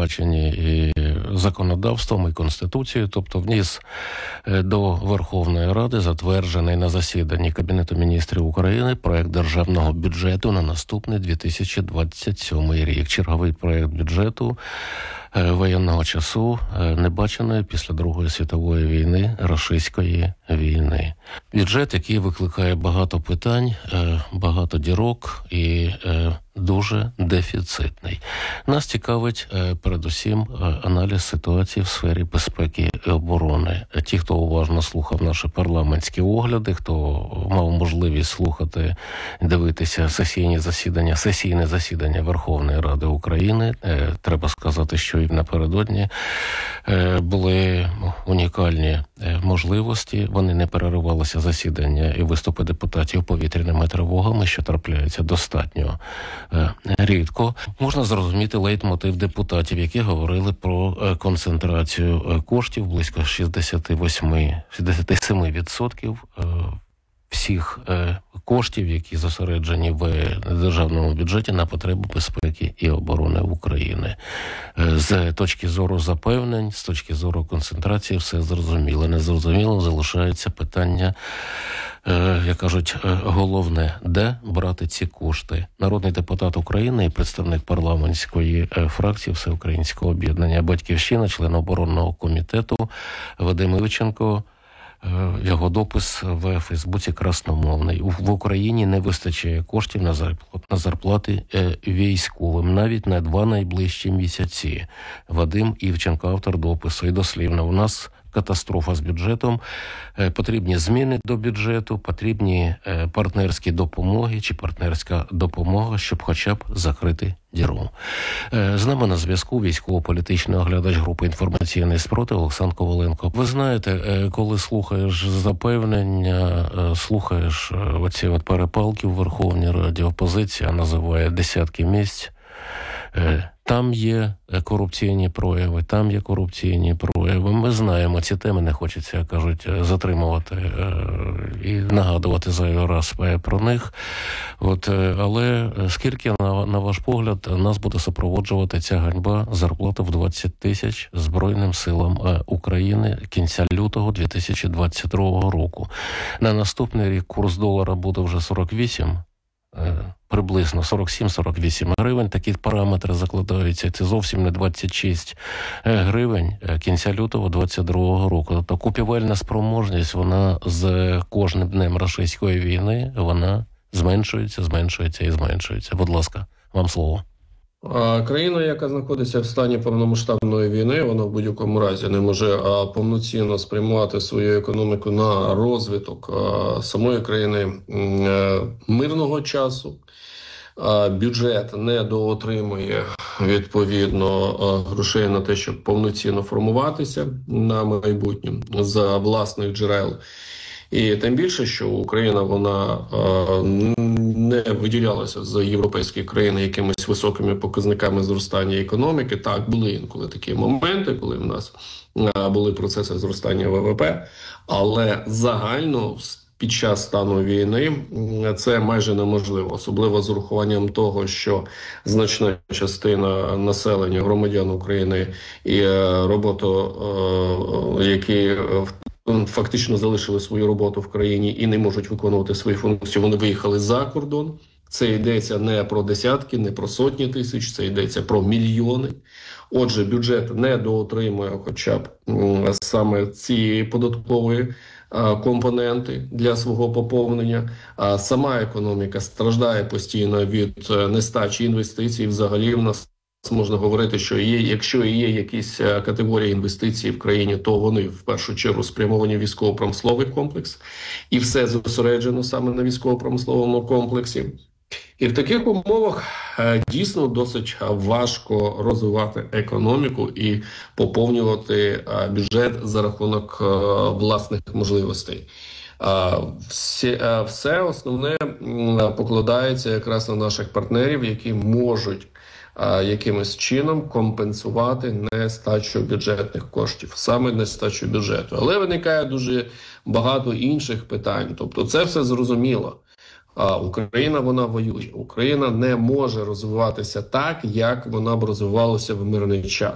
передбачені і законодавством, і Конституцією, тобто вніс до Верховної Ради затверджений на засіданні Кабінету міністрів України проект державного бюджету на наступний 2027 рік. Черговий проект бюджету воєнного часу, небаченої після Другої світової війни, рашистської війни. Бюджет, який викликає багато питань, багато дірок і дуже дефіцитний. Нас цікавить передусім аналіз ситуації в сфері безпеки і оборони. Ті, хто уважно слухав наші парламентські огляди, хто мав можливість слухати, дивитися сесійне засідання Верховної Ради України, треба сказати, що і напередодні були унікальні можливості. Вони не переривалися засідання і виступи депутатів повітряними тривогами, що трапляється достатньо рідко. Можна зрозуміти лейтмотив депутатів, які говорили про концентрацію коштів близько 67% всіх коштів, які зосереджені в державному бюджеті на потребу безпеки і оборони України. З точки зору запевнень, з точки зору концентрації все зрозуміло. Незрозуміло залишається питання, як кажуть, головне, де брати ці кошти. Народний депутат України і представник парламентської фракції Всеукраїнського об'єднання «Батьківщина», член оборонного комітету Вадим Івченко. Його допис в Фейсбуці красномовний. В Україні не вистачає коштів на зарплати військовим, навіть на 2 найближчі місяці. Вадим Івченко, автор допису. І дослівно, у нас катастрофа з бюджетом, потрібні зміни до бюджету, потрібні партнерські допомоги чи партнерська допомога, щоб хоча б закрити діру. З нами на зв'язку військово-політичний оглядач групи «Інформаційний спротив» Олександр Коваленко. Ви знаєте, коли слухаєш запевнення, слухаєш оці перепалки в Верховній Раді, опозиція називає десятки місць, там є корупційні прояви, Ми знаємо ці теми, не хочеться, кажуть, затримувати і нагадувати зайвий раз про них. Але скільки, на ваш погляд, нас буде супроводжувати ця ганьба зарплата в 20 тисяч Збройним силам України кінця лютого 2022 року? На наступний рік курс долара буде вже 48, приблизно 47-48 гривень. Такі параметри закладаються. Це зовсім не 26 гривень кінця лютого 2022 року. Тобто купівельна спроможність, вона з кожним днем рашистської війни, вона зменшується. Будь ласка, вам слово. Країна, яка знаходиться в стані повномасштабної війни, вона в будь-якому разі не може повноцінно спрямувати свою економіку на розвиток самої країни мирного часу. Бюджет не доотримує, відповідно, грошей на те, щоб повноцінно формуватися на майбутнє за власних джерел. І тим більше, що Україна, вона не виділялася з європейські країни якимись високими показниками зростання економіки. Так, були інколи такі моменти, коли в нас були процеси зростання ВВП, але загально під час стану війни це майже неможливо, особливо з урахуванням того, що значна частина населення, громадян України і які фактично залишили свою роботу в країні і не можуть виконувати свої функції, вони виїхали за кордон. Це йдеться не про десятки, не про сотні тисяч, це йдеться про мільйони. Отже, бюджет не доотримує хоча б саме цієї податкової компоненти для свого поповнення. Сама економіка страждає постійно від нестачі інвестицій. Взагалі в нас можна говорити, що якщо є якісь категорії інвестицій в країні, то вони в першу чергу спрямовані в військово-промисловий комплекс. І все зосереджено саме на військово-промисловому комплексі. І в таких умовах дійсно досить важко розвивати економіку і поповнювати бюджет за рахунок власних можливостей. Все основне покладається якраз на наших партнерів, які можуть якимось чином компенсувати нестачу бюджетних коштів, саме нестачу бюджету. Але виникає дуже багато інших питань. Тобто це все зрозуміло. Україна, вона воює. Україна не може розвиватися так, як вона б розвивалася в мирний час.